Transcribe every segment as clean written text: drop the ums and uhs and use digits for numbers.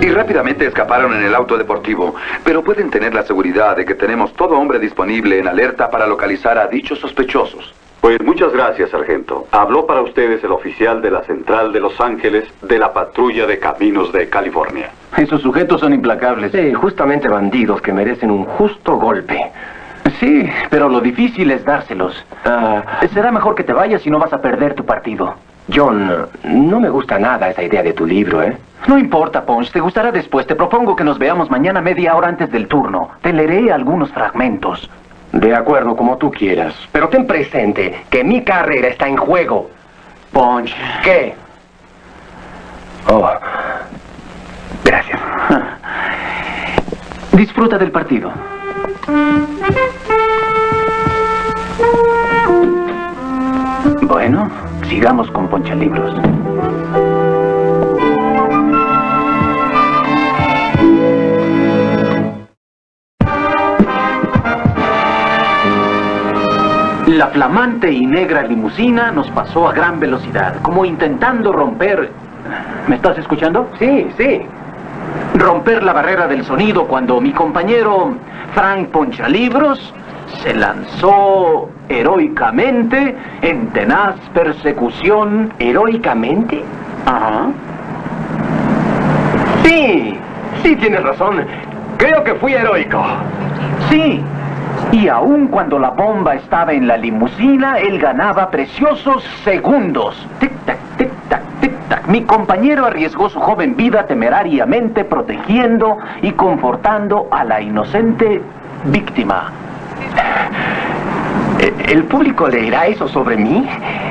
y rápidamente escaparon en el auto deportivo. Pero pueden tener la seguridad de que tenemos todo hombre disponible en alerta para localizar a dichos sospechosos. Pues muchas gracias, sargento. Habló para ustedes el oficial de la Central de Los Ángeles de la Patrulla de Caminos de California. Esos sujetos son implacables. Sí, justamente bandidos que merecen un justo golpe. Sí, pero lo difícil es dárselos. Será mejor que te vayas y no vas a perder tu partido. John, no me gusta nada esa idea de tu libro, ¿eh? No importa, Punch, te gustará después. Te propongo que nos veamos mañana media hora antes del turno. Te leeré algunos fragmentos. De acuerdo, como tú quieras. Pero ten presente que mi carrera está en juego. Punch. ¿Qué? Oh, gracias. Disfruta del partido. Bueno, sigamos con Ponchalibros. La flamante y negra limusina nos pasó a gran velocidad, como intentando romper... ¿Me estás escuchando? Sí, sí. Romper la barrera del sonido cuando mi compañero Frank Ponchalibros se lanzó heroicamente en tenaz persecución. ¿Heroicamente? Ajá. Sí, sí tienes razón. Creo que fui heroico. Sí. Y aun cuando la bomba estaba en la limusina, él ganaba preciosos segundos. Tic-tac, tic-tac, tic-tac. Mi compañero arriesgó su joven vida temerariamente, protegiendo y confortando a la inocente víctima. ¿El público leerá eso sobre mí?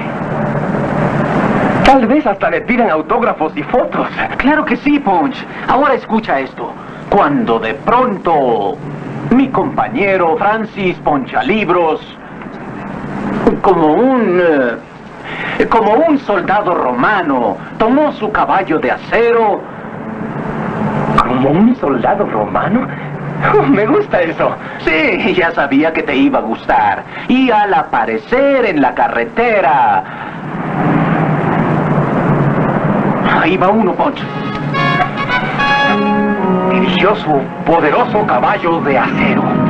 Tal vez hasta le pidan autógrafos y fotos. Claro que sí, Punch. Ahora escucha esto. Cuando de pronto... mi compañero Francis Ponchalibros, como un soldado romano, tomó su caballo de acero. ¿Como un soldado romano? Me gusta eso. Sí, ya sabía que te iba a gustar. Y al aparecer en la carretera... Ahí va uno, Ponch. Dirigió su poderoso caballo de acero.